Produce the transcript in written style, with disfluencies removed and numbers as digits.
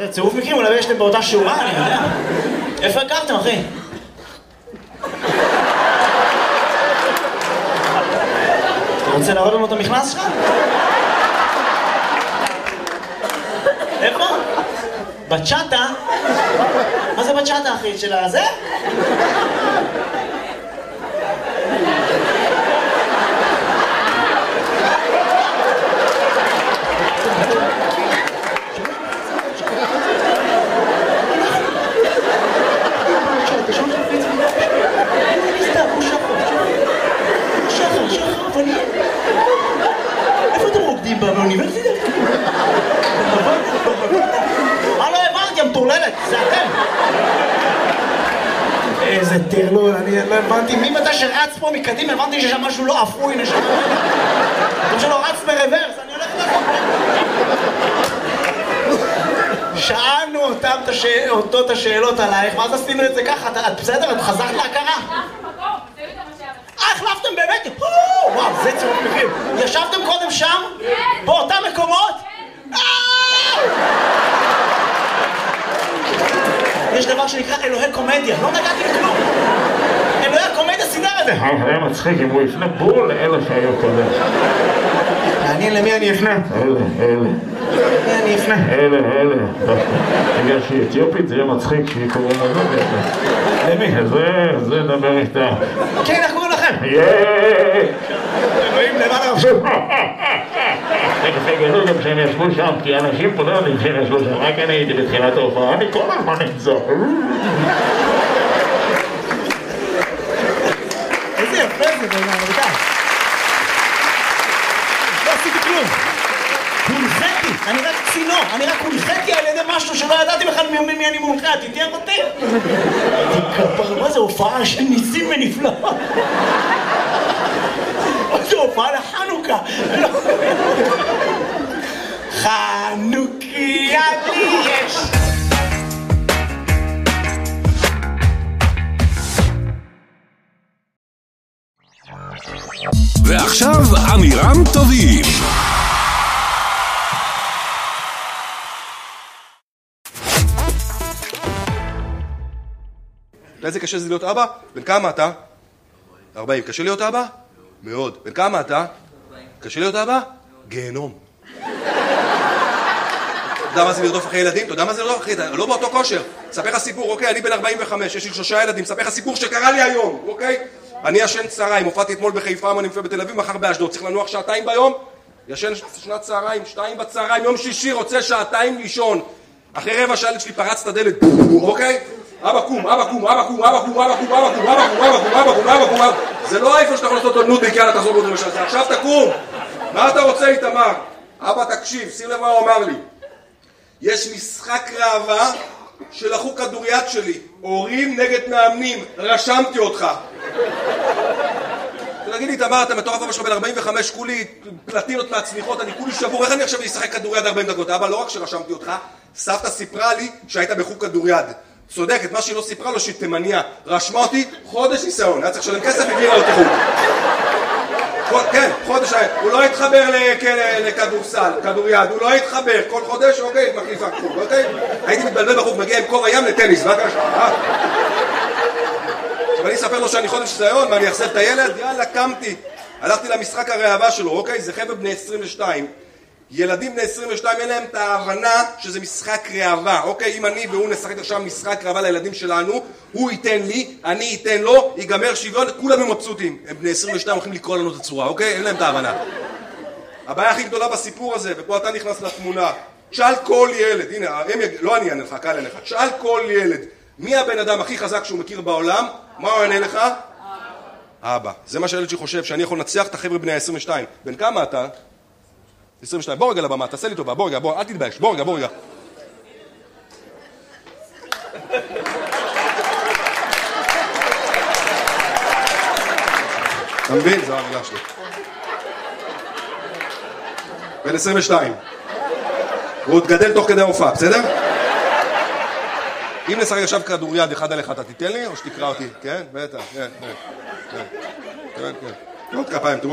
צירוף מקרים, אולי יש להם באותה שורה, אני יודע. איפה הכרתם, אחי? אתה רוצה להראות לנו את המכנס שלך? איפה? בצ'אטה? מה זה בצ'אטה, אחי? של הזה? איפה אתם רוקדים באוניברסיטה? מה לא הבנתי, המטורללת? זה אתם! איזה טרלול, אני לא הבנתי. ממתי שרץ פה מקדימה, הבנתי ששם משהו לא אפוי נשמע. כמו שלא רץ ברוורס, אני הולך לכם. שאלנו אותו את השאלות עלייך, ואז עשינו את זה ככה. את בסדר? את חזרת להכרה? החלפתם באמת? וואו, זה צירוף מקרים. ישבתם קודם שם? באותם מקומות? יש דבר שנקרא אלוהי קומדיה, לא נגעתי בכלום. אלוהי הקומדיה סידר את זה. היה מצחיק אם הוא יפנה בול לאלה שהיו קודם. מעניין למי אני אפנה? אלה. למי אני אפנה? אלה. בגלל שהיא אתיופית זה יהיה מצחיק שהיא קוראים לזה. למי? זה נדבר איתה. כן, איך קוראים לכם? אלוהים למעלה רבשו. תגלו גם שהם ישבו שם, כי אנשים פה לא יודעים שהם ישבו שם, רק אני הייתי בתחילת ההופעה, אני כל הזמן נמצא. איזה יפה זה בעיניי, רבותיי. לא עשיתי כלום. הונחיתי, אני רק צינור, אני רק הונחיתי על ידי משהו שלא ידעתי בכלל מי אני מונחה, תתהיה אותי. מה זה הופעה של ניסים ונפלאות? זו הופעה לחנוכה. חנוכיה לי יש. ועכשיו אמירם טובים. איזה קשה זה להיות אבא? בן כמה אתה? 40. קשה להיות אבא? מאוד. בן כמה אתה? 40. קשה להיות אבא? גיהנום. אתה יודע מה זה לרדוף אחרי ילדים? אתה יודע מה זה לרדוף אחרי ילדים? לא באותו כושר. ספר לך סיפור, אוקיי? אני בן 45, יש לי 3 ילדים. ספר לך סיפור שקרה לי היום, אוקיי? אני ישן צהריים, הופעתי אתמול בחיפה, אני מופיע בתל אביב, מחר באשדוד. צריך לנוח 2 ביום? ישן שנת צהריים, 2 בצהריים, יום שישי רוצה 2 לישון. אחרי רבע שעה שלי פרץ את הדלת, אוקיי? אבא קום, אבא קום, אבא קום, אבא קום, אבא קום, אבא קום, אבא קום, אבא קום, אבא קום, אבא קום, אבא קום. זה לא איפה שאתה יכול לעשות אותו נודניק, יאללה תחזור בו למשל. עכשיו תקום. מה אתה רוצה איתמר? אבא תקשיב, שים לב מה הוא אמר לי. יש משחק ראווה של החוג כדוריד שלי, הורים נגד מאמנים, רשמתי אותך. תגיד לי, תמר, אתה מטורף, אבא שלך בן 45, כולי פלטינות מהצמיחות, אני כולי שבור, איך אני עכשיו אשחק כדוריד 40 דקות? אבא, לא רק שרשמתי אותך, סבתא סיפרה לי שהיית בחוג כדוריד. צודקת, מה שהיא לא סיפרה לו שהיא תימניה. רשמה אותי חודש ניסיון, היה צריך לשלם כסף והגיעה אותי חוג. כן, חודש, הוא לא התחבר לכדורסל, כדוריד, הוא לא התחבר, כל חודש, אוקיי, מחליפה חוג, אוקיי? הייתי מתבלבל בחוג, מגיע עם קור הים לטניס, מה קרה שם? עכשיו אני אספר לו שאני חודש ניסיון, ואני אחזב את הילד, יאללה, קמתי. הלכתי למשחק הראווה שלו, אוקיי? זה חבר'ה בני 22. ילדים בני 22 אין להם את ההבנה שזה משחק ראווה, אוקיי? אם אני והוא נשחק עכשיו משחק ראווה לילדים שלנו, הוא ייתן לי, אני אתן לו, ייגמר שוויון, כולם הם מבסוטים. הם בני 22 הולכים לקרוא לנו את הצורה, אוקיי? אין להם את ההבנה. הבעיה הכי גדולה בסיפור הזה, ופה אתה נכנס לתמונה, תשאל כל ילד, הנה, לא אני אענה לך, קל עליך, תשאל כל ילד, מי הבן אדם הכי חזק שהוא מכיר בעולם? מה הוא יענה לך? אבא. זה מה שהילד שחושב, שאני יכול לנצח את החבר'ה בני ה-22. בן כמה אתה? 22. בוא רגע לבמה, תעשה לי טובה, בוא רגע, בוא, אל תתבייש, בוא רגע, בוא רגע. אתה מבין? זו המילה שלי. בן 22. הוא עוד גדל תוך כדי ההופעה, בסדר? אם נשחק עכשיו כדוריד אחד על אחד, אתה תיתן לי או שתקרא אותי? כן? בטח, כן, כן. כן, כן. עוד כפיים,